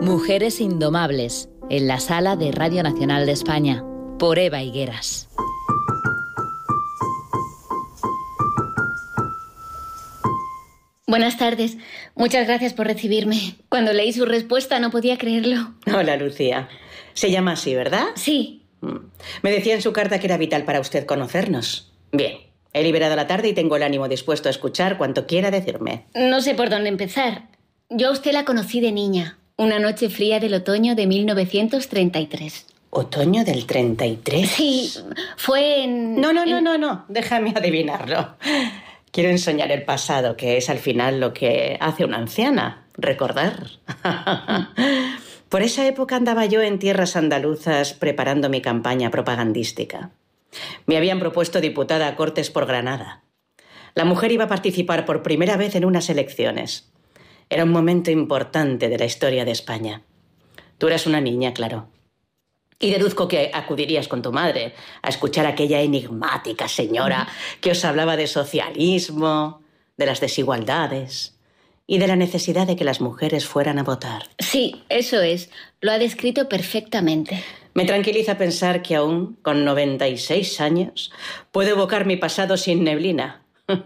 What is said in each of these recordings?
Mujeres indomables, en la sala de Radio Nacional de España, por Eva Higueras. Buenas tardes. Muchas gracias por recibirme. Cuando leí su respuesta no podía creerlo. Hola, Lucía. Se llama así, ¿verdad? Sí. Me decía en su carta que era vital para usted conocernos. Bien, he liberado la tarde y tengo el ánimo dispuesto a escuchar cuanto quiera decirme. No sé por dónde empezar. Yo a usted la conocí de niña, una noche fría del otoño de 1933. ¿Otoño del 33? Sí, fue en... No. Déjame adivinarlo. Quiero ensoñar el pasado, que es al final lo que hace una anciana. Recordar. Por esa época andaba yo en tierras andaluzas preparando mi campaña propagandística. Me habían propuesto diputada a Cortes por Granada. La mujer iba a participar por primera vez en unas elecciones. Era un momento importante de la historia de España. Tú eras una niña, claro. Y deduzco que acudirías con tu madre a escuchar a aquella enigmática señora que os hablaba de socialismo, de las desigualdades y de la necesidad de que las mujeres fueran a votar. Sí, eso es. Lo ha descrito perfectamente. Me tranquiliza pensar que aún, con 96 años, puedo evocar mi pasado sin neblina.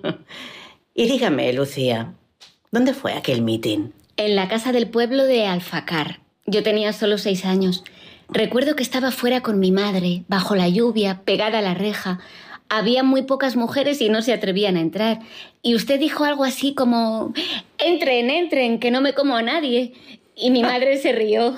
Y dígame, Lucía, ¿dónde fue aquel mitin? En la casa del pueblo de Alfacar. Yo tenía solo 6 años. Recuerdo que estaba fuera con mi madre, bajo la lluvia, pegada a la reja. Había muy pocas mujeres y no se atrevían a entrar. Y usted dijo algo así como: entren, que no me como a nadie. Y mi madre se rió.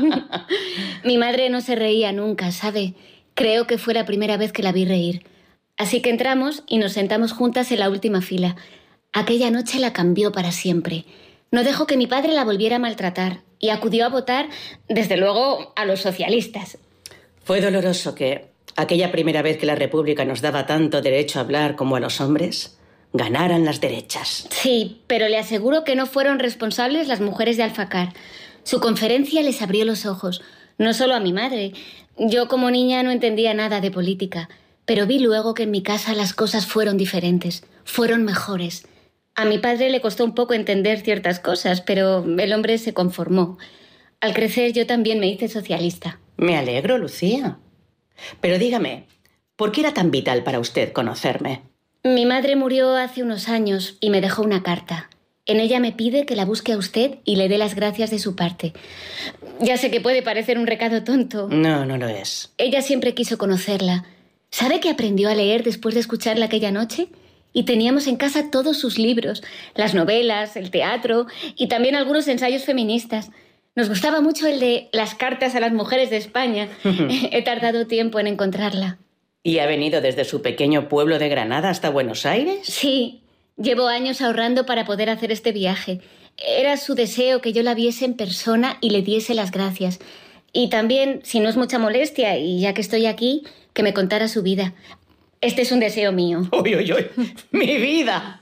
Mi madre no se reía nunca, ¿sabe? Creo que fue la primera vez que la vi reír. Así que entramos y nos sentamos juntas en la última fila. Aquella noche la cambió para siempre. No dejó que mi padre la volviera a maltratar y acudió a votar, desde luego, a los socialistas. Fue doloroso que aquella primera vez que la República nos daba tanto derecho a hablar como a los hombres, ganaran las derechas. Sí, pero le aseguro que no fueron responsables las mujeres de Alfacar. Su conferencia les abrió los ojos, no solo a mi madre. Yo como niña no entendía nada de política, pero vi luego que en mi casa las cosas fueron diferentes, fueron mejores. A mi padre le costó un poco entender ciertas cosas, pero el hombre se conformó. Al crecer yo también me hice socialista. Me alegro, Lucía. Pero dígame, ¿por qué era tan vital para usted conocerme? Mi madre murió hace unos años y me dejó una carta. En ella me pide que la busque a usted y le dé las gracias de su parte. Ya sé que puede parecer un recado tonto. No lo es. Ella siempre quiso conocerla. ¿Sabe que aprendió a leer después de escucharla aquella noche? Y teníamos en casa todos sus libros, las novelas, el teatro y también algunos ensayos feministas. Nos gustaba mucho el de las cartas a las mujeres de España. He tardado tiempo en encontrarla. ¿Y ha venido desde su pequeño pueblo de Granada hasta Buenos Aires? Sí, llevo años ahorrando para poder hacer este viaje. Era su deseo que yo la viese en persona y le diese las gracias. Y también, si no es mucha molestia, y ya que estoy aquí, que me contara su vida. Este es un deseo mío. ¡Uy! ¡Mi vida!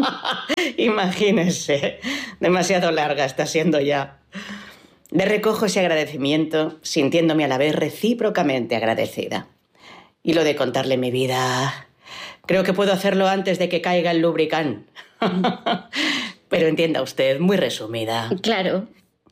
Imagínese. Demasiado larga está siendo ya. Le recojo ese agradecimiento, sintiéndome a la vez recíprocamente agradecida. Y lo de contarle mi vida, creo que puedo hacerlo antes de que caiga el lubricán. Pero entienda usted, muy resumida. Claro.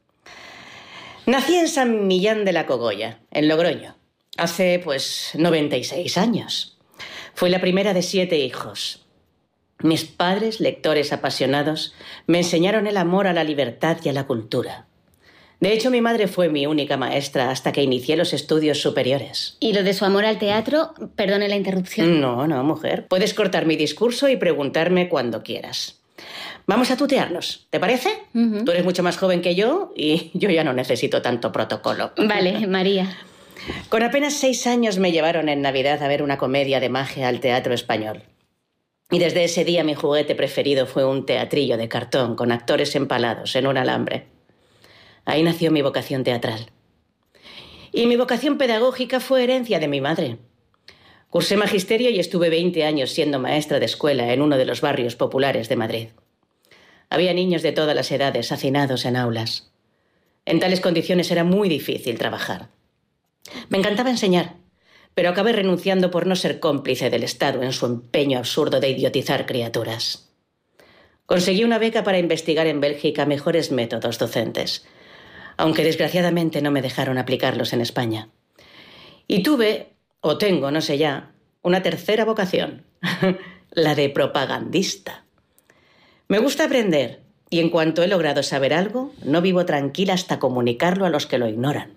Nací en San Millán de la Cogolla, en Logroño, hace, 96 años. Fui la primera de 7 hijos. Mis padres, lectores apasionados, me enseñaron el amor a la libertad y a la cultura. De hecho, mi madre fue mi única maestra hasta que inicié los estudios superiores. ¿Y lo de su amor al teatro? Perdone la interrupción. No, mujer. Puedes cortar mi discurso y preguntarme cuando quieras. Vamos a tutearnos, ¿te parece? Tú eres mucho más joven que yo y yo ya no necesito tanto protocolo. Vale, María. Con apenas 6 años me llevaron en Navidad a ver una comedia de magia al Teatro Español. Y desde ese día mi juguete preferido fue un teatrillo de cartón con actores empalados en un alambre. Ahí nació mi vocación teatral. Y mi vocación pedagógica fue herencia de mi madre. Cursé magisterio y estuve 20 años siendo maestra de escuela en uno de los barrios populares de Madrid. Había niños de todas las edades hacinados en aulas. En tales condiciones era muy difícil trabajar. Me encantaba enseñar, pero acabé renunciando por no ser cómplice del Estado en su empeño absurdo de idiotizar criaturas. Conseguí una beca para investigar en Bélgica mejores métodos docentes. aunque desgraciadamente no me dejaron aplicarlos en España. Y tuve, o tengo, no sé ya, una tercera vocación, la de propagandista. Me gusta aprender y en cuanto he logrado saber algo, no vivo tranquila hasta comunicarlo a los que lo ignoran.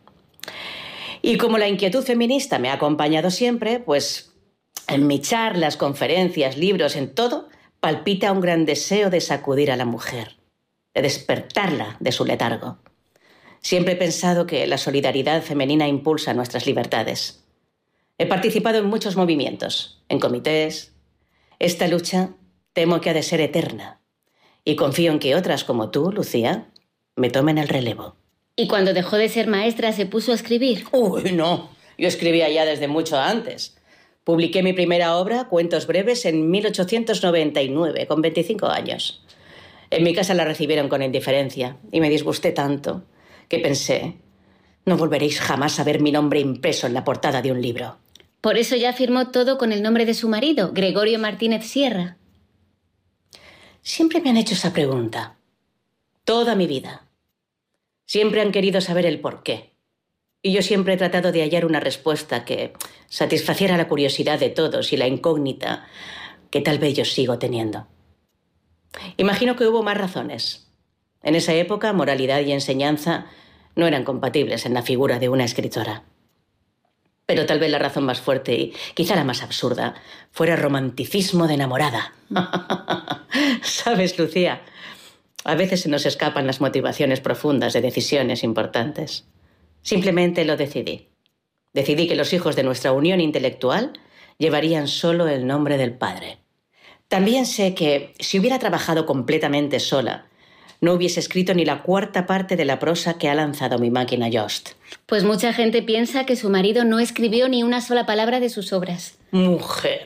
Y como la inquietud feminista me ha acompañado siempre, pues en mis charlas, conferencias, libros, en todo, palpita un gran deseo de sacudir a la mujer, de despertarla de su letargo. Siempre he pensado que la solidaridad femenina impulsa nuestras libertades. He participado en muchos movimientos, en comités. Esta lucha temo que ha de ser eterna y confío en que otras como tú, Lucía, me tomen el relevo. ¿Y cuando dejó de ser maestra se puso a escribir? Uy, no. Yo escribía ya desde mucho antes. Publiqué mi primera obra, Cuentos breves, en 1899, con 25 años. En mi casa la recibieron con indiferencia y me disgusté tanto que pensé, no volveréis jamás a ver mi nombre impreso en la portada de un libro. Por eso ya firmó todo con el nombre de su marido, Gregorio Martínez Sierra. Siempre me han hecho esa pregunta. Toda mi vida. Siempre han querido saber el porqué. Y yo siempre he tratado de hallar una respuesta que satisfaciera la curiosidad de todos y la incógnita que tal vez yo sigo teniendo. Imagino que hubo más razones. En esa época, moralidad y enseñanza no eran compatibles en la figura de una escritora. Pero tal vez la razón más fuerte y quizá la más absurda fuera el romanticismo de enamorada. ¿Sabes, Lucía? A veces se nos escapan las motivaciones profundas de decisiones importantes. Simplemente lo decidí. Decidí que los hijos de nuestra unión intelectual llevarían solo el nombre del padre. También sé que si hubiera trabajado completamente sola, no hubiese escrito ni la cuarta parte de la prosa que ha lanzado mi máquina Yost. Pues mucha gente piensa que su marido no escribió ni una sola palabra de sus obras. Mujer.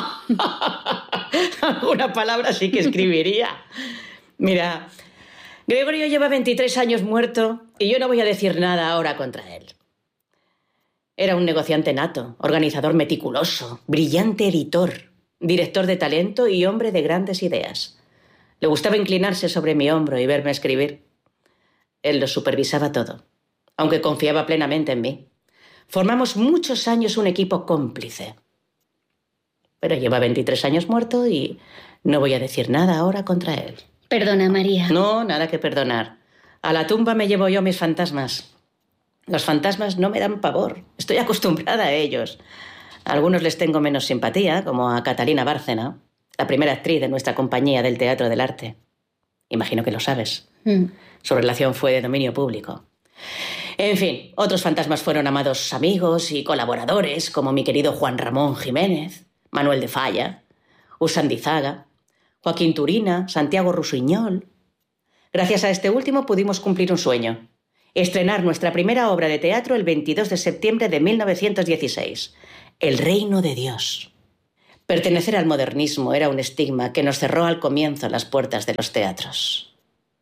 Alguna palabra sí que escribiría. Mira, Gregorio lleva 23 años muerto y yo no voy a decir nada ahora contra él. Era un negociante nato, organizador meticuloso, brillante editor, director de talento y hombre de grandes ideas. Le gustaba inclinarse sobre mi hombro y verme escribir. Él lo supervisaba todo, aunque confiaba plenamente en mí. Formamos muchos años un equipo cómplice. Pero lleva 23 años muerto y no voy a decir nada ahora contra él. Perdona, María. No, nada que perdonar. A la tumba me llevo yo mis fantasmas. Los fantasmas no me dan pavor. Estoy acostumbrada a ellos. A algunos les tengo menos simpatía, como a Catalina Bárcena, la primera actriz de nuestra compañía del Teatro del Arte. Imagino que lo sabes. Su relación fue de dominio público. En fin, otros fantasmas fueron amados amigos y colaboradores, como mi querido Juan Ramón Jiménez, Manuel de Falla, Usandizaga, Joaquín Turina, Santiago Rusiñol. Gracias a este último pudimos cumplir un sueño: estrenar nuestra primera obra de teatro el 22 de septiembre de 1916, El Reino de Dios. Pertenecer al modernismo era un estigma que nos cerró al comienzo las puertas de los teatros.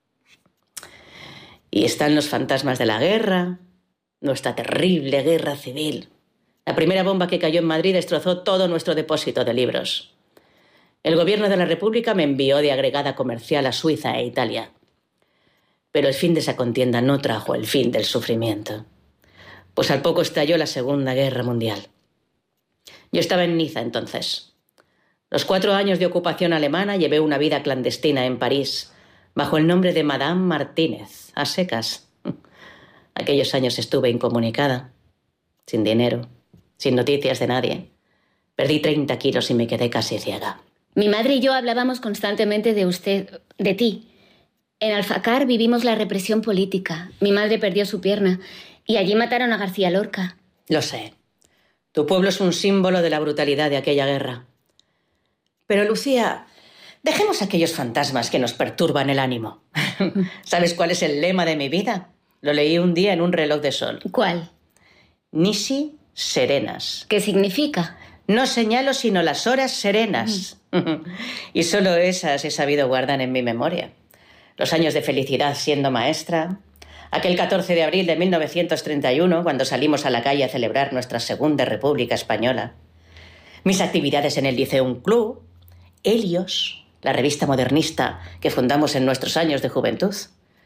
Y están los fantasmas de la guerra, nuestra terrible guerra civil. La primera bomba que cayó en Madrid destrozó todo nuestro depósito de libros. El gobierno de la República me envió de agregada comercial a Suiza e Italia. Pero el fin de esa contienda no trajo el fin del sufrimiento, pues al poco estalló la Segunda Guerra Mundial. Yo estaba en Niza entonces. Los 4 años de ocupación alemana llevé una vida clandestina en París, bajo el nombre de Madame Martínez, a secas. Aquellos años estuve incomunicada, sin dinero, sin noticias de nadie. Perdí 30 kilos y me quedé casi ciega. Mi madre y yo hablábamos constantemente de usted, de ti. En Alfacar vivimos la represión política. Mi madre perdió su pierna y allí mataron a García Lorca. Lo sé. Tu pueblo es un símbolo de la brutalidad de aquella guerra. Pero, Lucía, dejemos aquellos fantasmas que nos perturban el ánimo. ¿Sabes cuál es el lema de mi vida? Lo leí un día en un reloj de sol. ¿Cuál? Nisi serenas. ¿Qué significa? No señalo sino las horas serenas. Y solo esas he sabido guardar en mi memoria. Los años de felicidad siendo maestra, aquel 14 de abril de 1931, cuando salimos a la calle a celebrar nuestra Segunda República Española, mis actividades en el Liceum Club, Helios, la revista modernista que fundamos en nuestros años de juventud.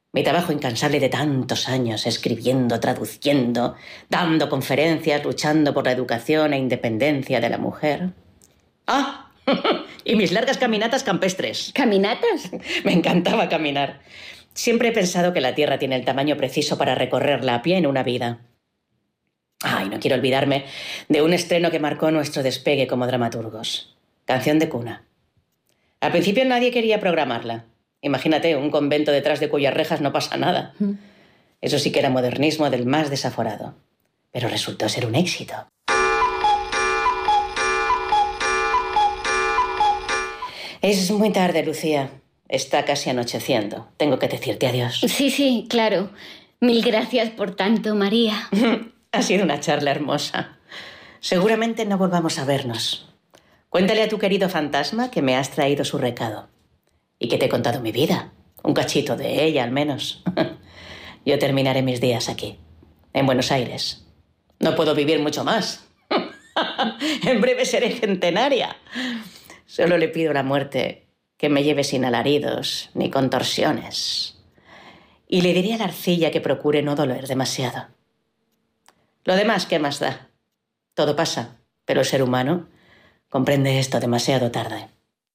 Mi trabajo incansable de tantos años, escribiendo, traduciendo, dando conferencias, luchando por la educación e independencia de la mujer. ¡Ah! Y mis largas caminatas campestres. ¿Caminatas? Me encantaba caminar. Siempre he pensado que la Tierra tiene el tamaño preciso para recorrerla a pie en una vida. Ay, no quiero olvidarme de un estreno que marcó nuestro despegue como dramaturgos. Canción de cuna. Al principio nadie quería programarla. Imagínate, un convento detrás de cuyas rejas no pasa nada. Eso sí que era modernismo del más desaforado. Pero resultó ser un éxito. Es muy tarde, Lucía. Está casi anocheciendo. Tengo que decirte adiós. Sí, claro. Mil gracias por tanto, María. Ha sido una charla hermosa. Seguramente no volvamos a vernos. Cuéntale a tu querido fantasma que me has traído su recado. Y que te he contado mi vida. Un cachito de ella, al menos. Yo terminaré mis días aquí, en Buenos Aires. No puedo vivir mucho más. En breve seré centenaria. Solo le pido a la muerte que me lleve sin alaridos ni contorsiones. Y le diré a la arcilla que procure no doler demasiado. Lo demás, ¿qué más da? Todo pasa, pero el ser humano comprende esto demasiado tarde.